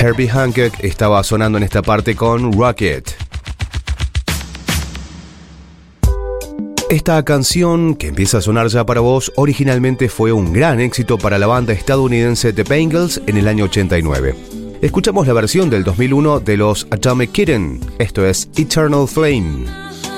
Herbie Hancock estaba sonando en esta parte con Rocket. Esta canción, que empieza a sonar ya para vos, originalmente fue un gran éxito para la banda estadounidense The Bangles en el año 89. Escuchamos la versión del 2001 de los Atomic Kitten. Esto es Eternal Flame.